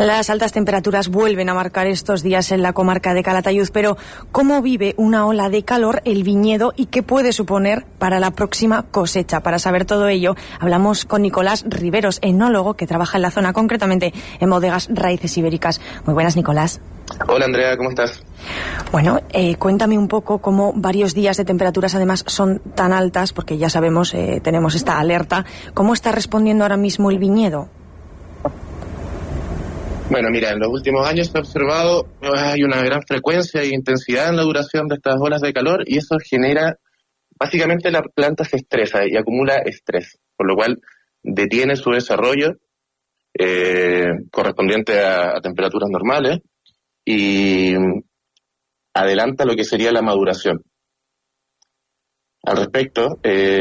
Las altas temperaturas vuelven a marcar estos días en la comarca de Calatayud, pero ¿cómo vive una ola de calor el viñedo y qué puede suponer para la próxima cosecha? Para saber todo ello, hablamos con Nicolás Riveros, enólogo que trabaja en la zona, concretamente en Bodegas Raíces Ibéricas. Muy buenas, Nicolás. Hola, Andrea, ¿cómo estás? Bueno, cuéntame un poco cómo varios días de temperaturas además son tan altas, porque ya sabemos, tenemos esta alerta. ¿Cómo está respondiendo ahora mismo el viñedo? Bueno, mira, en los últimos años se ha observado hay una gran frecuencia e intensidad en la duración de estas olas de calor y eso genera, básicamente la planta se estresa y acumula estrés, por lo cual detiene su desarrollo correspondiente a temperaturas normales y adelanta lo que sería la maduración. Al respecto,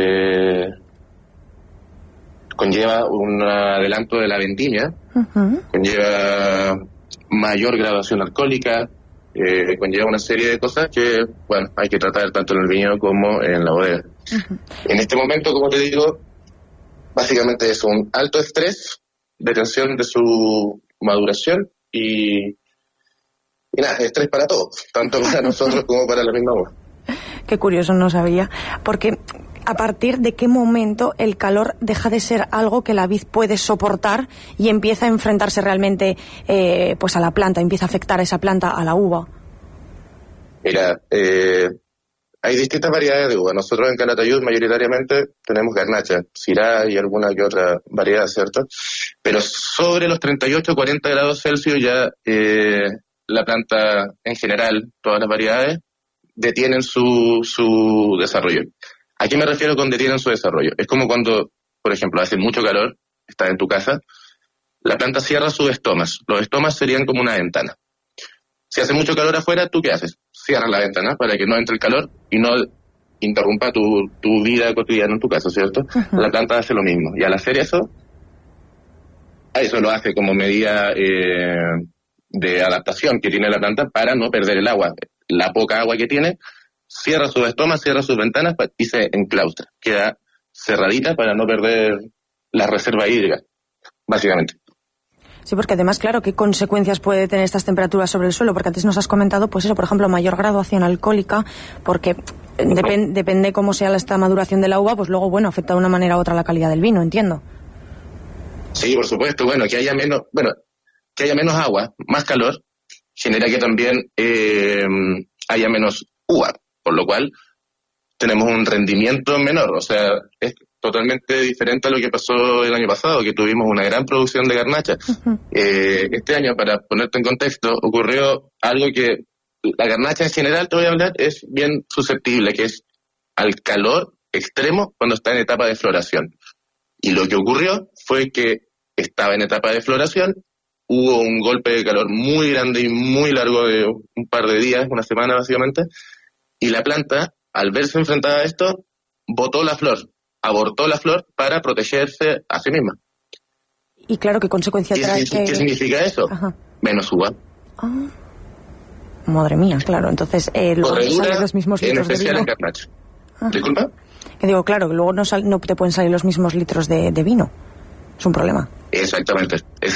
conlleva un adelanto de la vendimia, conlleva mayor graduación alcohólica, conlleva una serie de cosas que, bueno, hay que tratar tanto en el viñedo como en la bodega. En este momento, como te digo, básicamente es un alto estrés, detención de su maduración y nada, estrés para todos, tanto para nosotros como para la misma uva. Qué curioso, no sabía, porque ¿a partir de qué momento el calor deja de ser algo que la vid puede soportar y empieza a enfrentarse realmente pues a la planta, empieza a afectar a esa planta, a la uva? Mira, hay distintas variedades de uva. Nosotros en Calatayud mayoritariamente tenemos garnacha, syrah y alguna que otra variedad, ¿cierto? Pero sobre los 38-40 grados Celsius ya la planta en general, todas las variedades, detienen su desarrollo. ¿A qué me refiero con detienen su desarrollo? Es como cuando, por ejemplo, hace mucho calor, estás en tu casa, la planta cierra sus estomas. Los estomas serían como una ventana. Si hace mucho calor afuera, ¿tú qué haces? Cierras la ventana para que no entre el calor y no interrumpa tu vida cotidiana en tu casa, ¿cierto? La planta hace lo mismo. Y al hacer eso lo hace como medida de adaptación que tiene la planta para no perder el agua. La poca agua que tiene, cierra sus estomas, cierra sus ventanas y se enclaustra. Queda cerradita para no perder la reserva hídrica, básicamente. Sí, porque además, claro, ¿qué consecuencias puede tener estas temperaturas sobre el suelo? Porque antes nos has comentado, pues eso, por ejemplo, mayor graduación alcohólica, porque depende cómo sea esta maduración de la uva, pues luego, bueno, afecta de una manera u otra la calidad del vino, entiendo. Sí, por supuesto. Bueno, que haya menos agua, más calor, genera que también haya menos uva, por lo cual tenemos un rendimiento menor. O sea, es totalmente diferente a lo que pasó el año pasado, que tuvimos una gran producción de garnacha. Este año, para ponerte en contexto, ocurrió algo que la garnacha en general, te voy a hablar, es bien susceptible, que es al calor extremo cuando está en etapa de floración. Y lo que ocurrió fue que estaba en etapa de floración, hubo un golpe de calor muy grande y muy largo de un par de días, una semana básicamente, y la planta, al verse enfrentada a esto, botó la flor, abortó la flor para protegerse a sí misma. Y claro, ¿qué consecuencia trae? ¿Qué significa eso? Ajá. Menos uva. Ah. Madre mía, claro, entonces luego no salen los mismos litros de vino. En garnacha. ¿Disculpa? Que digo, claro, que luego no te pueden salir los mismos litros de vino. Es un problema. Exactamente.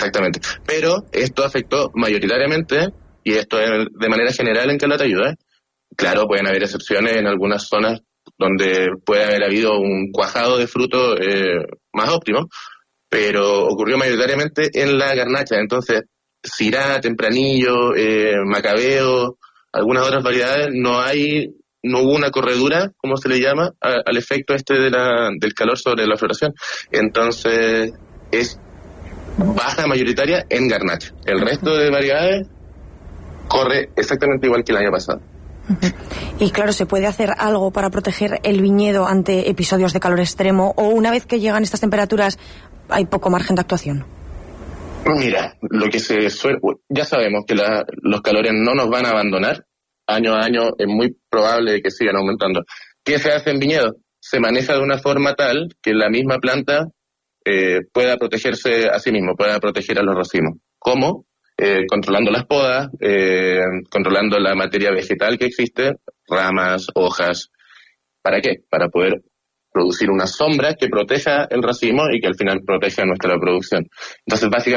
Pero esto afectó mayoritariamente, y esto es de manera general en Calatayud. Claro, pueden haber excepciones en algunas zonas donde puede haber habido un cuajado de fruto más óptimo, pero ocurrió mayoritariamente en la garnacha. Entonces, syrah, tempranillo, macabeo, algunas otras variedades, no hubo una corredura, como se le llama, al efecto del calor sobre la floración. Entonces, es baja mayoritaria en garnacha. El resto de variedades corre exactamente igual que el año pasado. Y claro, ¿se puede hacer algo para proteger el viñedo ante episodios de calor extremo o una vez que llegan estas temperaturas hay poco margen de actuación? Mira, lo que ya sabemos que los calores no nos van a abandonar. Año a año es muy probable que sigan aumentando. ¿Qué se hace en viñedo? Se maneja de una forma tal que la misma planta pueda protegerse a sí mismo, pueda proteger a los racimos. ¿Cómo? Controlando las podas, controlando la materia vegetal que existe, ramas, hojas. ¿Para qué? Para poder producir una sombra que proteja el racimo y que al final proteja nuestra producción. Entonces, básicamente,